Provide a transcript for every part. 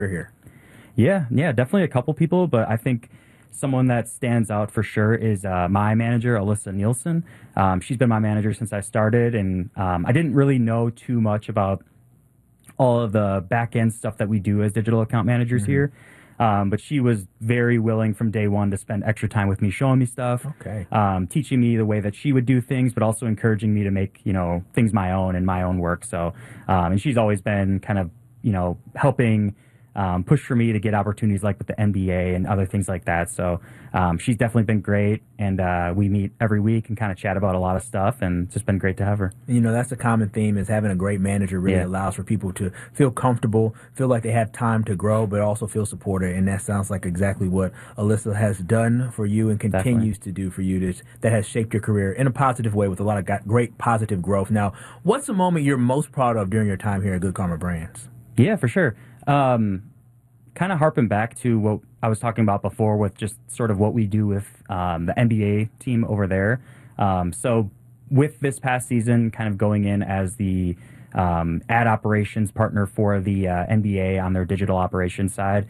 here? Yeah, definitely a couple people, but I think someone that stands out for sure is my manager, Alyssa Nielsen. She's been my manager since I started, and I didn't really know too much about all of the back end stuff that we do as digital account managers here. But she was very willing from day one to spend extra time with me, showing me stuff, Okay. teaching me the way that she would do things, but also encouraging me to make, things my own and my own work. So, and she's always been kind of, helping push for me to get opportunities like with the NBA and other things like that. So she's definitely been great, and we meet every week and kind of chat about a lot of stuff, and it's just been great to have her. That's a common theme, is having a great manager really allows for people to feel comfortable, feel like they have time to grow, but also feel supported. And that sounds like exactly what Alyssa has done for you and continues to do for you, that has shaped your career in a positive way with a lot of great positive growth. Now, what's the moment you're most proud of during your time here at Good Karma Brands? Yeah, for sure. Kind of harping back to what I was talking about before with just sort of what we do with the NBA team over there. So with this past season, kind of going in as the ad operations partner for the NBA on their digital operations side,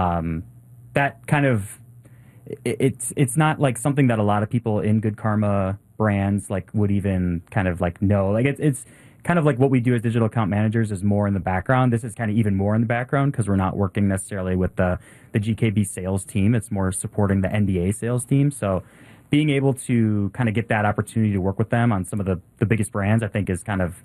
that kind of it's not like something that a lot of people in Good Karma Brands like would even kind of like know. Like it's kind of like what we do as digital account managers is more in the background. This is kind of even more in the background because we're not working necessarily with the GKB sales team. It's more supporting the NBA sales team. So being able to kind of get that opportunity to work with them on some of the biggest brands, I think is kind of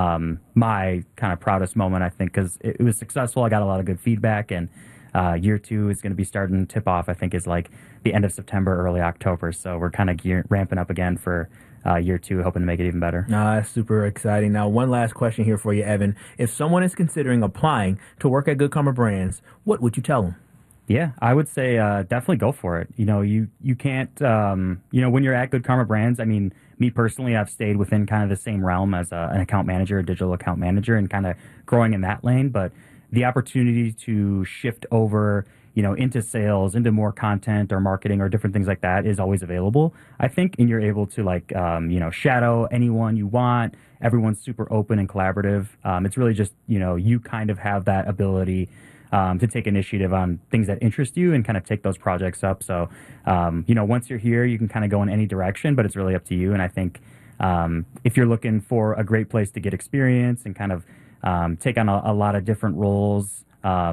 my kind of proudest moment, I think, because it was successful. I got a lot of good feedback, and year two is going to be starting tip off, I think, is like the end of September, early October. So we're kind of ramping up again for year two, hoping to make it even better. That's super exciting. Now, one last question here for you, Evan. If someone is considering applying to work at Good Karma Brands, what would you tell them? Yeah, I would say definitely go for it. You can't, when you're at Good Karma Brands, I mean, me personally, I've stayed within kind of the same realm as an account manager, a digital account manager, and kind of growing in that lane. But the opportunity to shift over, into sales, into more content or marketing or different things like that is always available, I think. And you're able to shadow anyone you want. Everyone's super open and collaborative. It's really just, you kind of have that ability to take initiative on things that interest you and kind of take those projects up. So, once you're here, you can kind of go in any direction, but it's really up to you. And I think if you're looking for a great place to get experience and kind of take on a lot of different roles,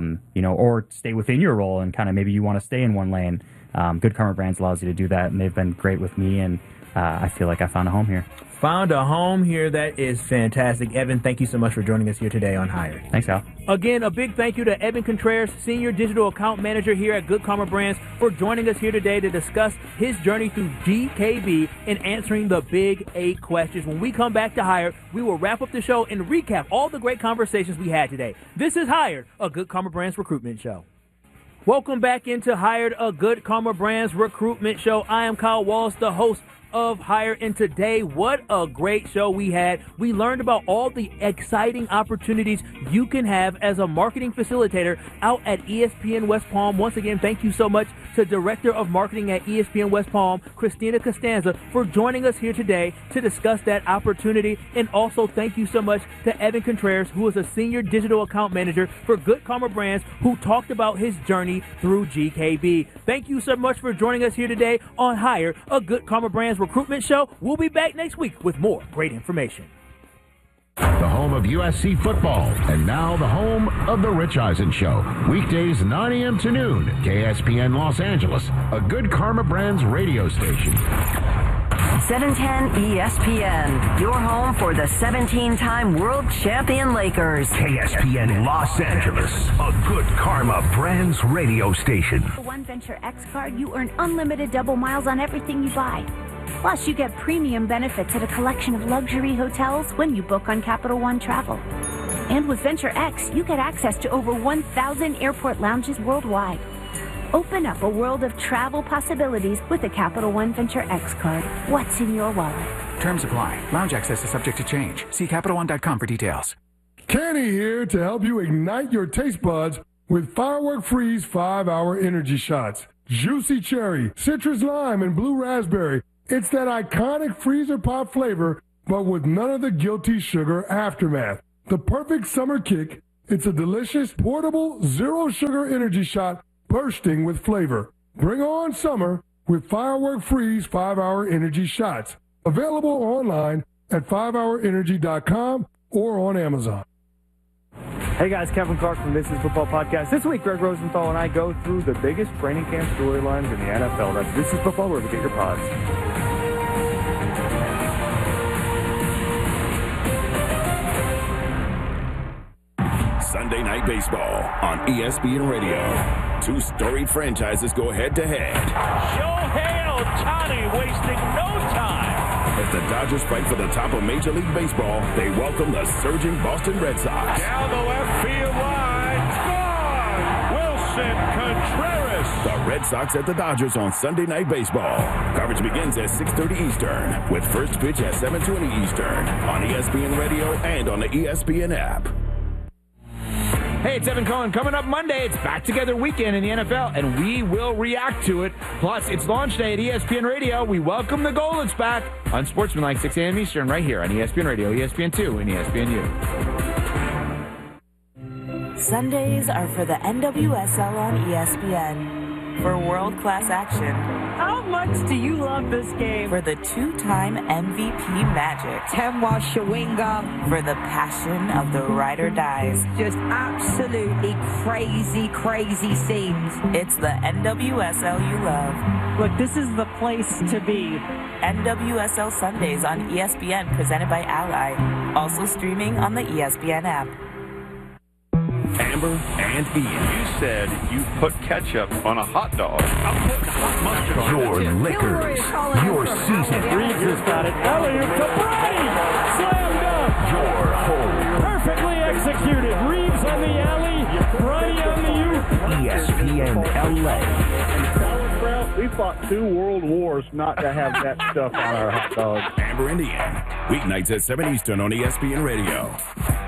or stay within your role and kind of maybe you want to stay in one lane, Good Karma Brands allows you to do that, and they've been great with me, and I feel like I found a home here. Found a home here. That is fantastic. Evan, thank you so much for joining us here today on Hired. Thanks, Al. Again, a big thank you to Evan Contreras, Senior Digital Account Manager here at Good Karma Brands, for joining us here today to discuss his journey through GKB and answering the big 8 questions. When we come back to Hired, we will wrap up the show and recap all the great conversations we had today. This is Hired, a Good Karma Brands recruitment show. Welcome back into Hired, a Good Karma Brands recruitment show. I am Kyle Wallace, the host of Hired, and today, what a great show we had. We learned about all the exciting opportunities you can have as a marketing facilitator out at ESPN West Palm. Once again, thank you so much to Director of Marketing at ESPN West Palm, Christina Costanza, for joining us here today to discuss that opportunity. And also thank you so much to Evan Contreras, who is a Senior Digital Account Manager for Good Karma Brands, who talked about his journey through GKB. Thank you so much for joining us here today on Hire, a Good Karma Brands recruitment show. We'll be back next week with more great information. The home of USC football, and now the home of The Rich Eisen Show. Weekdays 9 a.m. to noon, KSPN Los Angeles, a Good Karma Brands radio station. 710 ESPN, your home for the 17-time world champion Lakers. KSPN Los Angeles, a Good Karma Brands radio station. With the One Venture X card, you earn unlimited double miles on everything you buy. Plus, you get premium benefits at a collection of luxury hotels when you book on Capital One Travel. And with Venture X, you get access to over 1,000 airport lounges worldwide. Open up a world of travel possibilities with the Capital One Venture X card. What's in your wallet? Terms apply. Lounge access is subject to change. See CapitalOne.com for details. Kenny here to help you ignite your taste buds with Firework Freeze 5-hour energy shots. Juicy cherry, citrus lime, and blue raspberry. It's that iconic freezer pop flavor, but with none of the guilty sugar aftermath. The perfect summer kick It's a delicious, portable, zero-sugar energy shot bursting with flavor. Bring on summer with Firework Freeze 5-Hour Energy Shots. Available online at 5hourenergy.com or on Amazon. Hey guys, Kevin Clark from This Is Football Podcast. This week, Greg Rosenthal and I go through the biggest training camp storylines in the NFL. That's This Is Football, where we get your pods. Sunday Night Baseball on ESPN Radio. Two storied franchises go head-to-head. Shohei Ohtani wasting no time. As the Dodgers fight for the top of Major League Baseball, they welcome the surging Boston Red Sox. Down the left field line. Gone! Wilson Contreras. The Red Sox at the Dodgers on Sunday Night Baseball. Coverage begins at 6:30 Eastern, with first pitch at 7:20 Eastern on ESPN Radio and on the ESPN app. Hey, it's Evan Cohen. Coming up Monday, it's Back Together Weekend in the NFL, and we will react to it. Plus, it's launch day at ESPN Radio. We welcome the Goldens back on Sportsmanlike, 6 a.m. Eastern, right here on ESPN Radio, ESPN2, and ESPNU. Sundays are for the NWSL on ESPN. For world-class action. How much do you love this game? For the two-time MVP Magic. Temwa Shawinga. For the passion of the ride or dies. Just absolutely crazy, crazy scenes. It's the NWSL you love. Look, this is the place to be. NWSL Sundays on ESPN, presented by Ally. Also streaming on the ESPN app. Amber and Ian. You said you put ketchup on a hot dog. I'm putting hot mustard on Your it. Lakers, your season. Reeves has got it. Elliott to Brady. Slam dunk. Your home. Perfectly executed. Reeves on the alley. Brady on the U. ESPN LA. We fought 2 world wars not to have that stuff on our hot dogs. Amber and Ian. Weeknights at 7 Eastern on ESPN Radio.